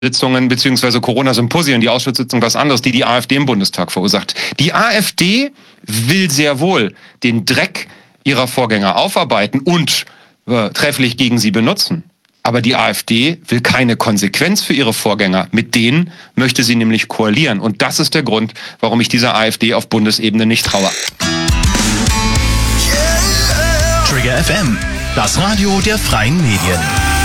Sitzungen bzw. Corona-Symposien, die Ausschusssitzung was anderes, die AfD im Bundestag verursacht. Die AfD will sehr wohl den Dreck ihrer Vorgänger aufarbeiten und trefflich gegen sie benutzen. Aber die AfD will keine Konsequenz für ihre Vorgänger. Mit denen möchte sie nämlich koalieren. Und das ist der Grund, warum ich dieser AfD auf Bundesebene nicht traue. Trigger FM, das Radio der freien Medien.